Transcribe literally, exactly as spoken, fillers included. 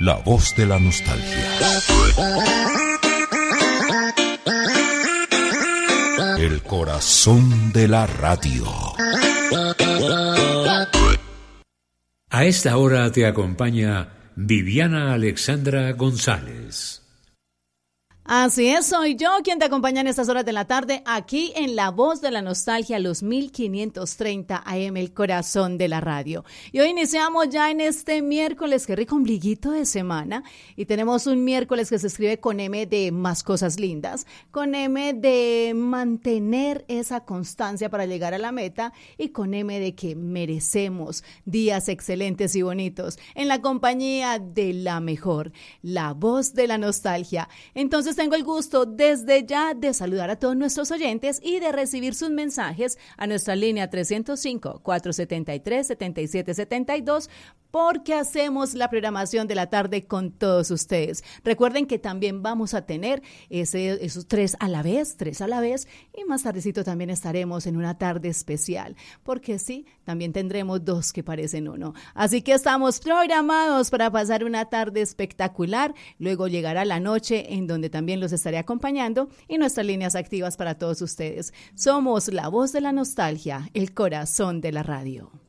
La voz de la nostalgia. El corazón de la radio. A esta hora te acompaña Viviana Alexandra González. Así es, soy yo quien te acompaña en estas horas de la tarde aquí en La Voz de la Nostalgia, los mil quinientos treinta A M, el corazón de la radio. Y hoy iniciamos ya en este miércoles, qué rico ombliguito de semana, y tenemos un miércoles que se escribe con M de más cosas lindas, con M de mantener esa constancia para llegar a la meta y con M de que merecemos días excelentes y bonitos en la compañía de la mejor, La Voz de la Nostalgia. Entonces, tengo el gusto desde ya de saludar a todos nuestros oyentes y de recibir sus mensajes a nuestra línea tres cero cinco, cuatro siete tres, siete siete siete dos, porque hacemos la programación de la tarde con todos ustedes. Recuerden que también vamos a tener ese, esos tres a la vez, tres a la vez, y más tardecito también estaremos en una tarde especial, porque sí, también tendremos dos que parecen uno. Así que estamos programados para pasar una tarde espectacular, luego llegará la noche en donde también los estaré acompañando y nuestras líneas activas para todos ustedes. Somos La Voz de la Nostalgia, el corazón de la radio.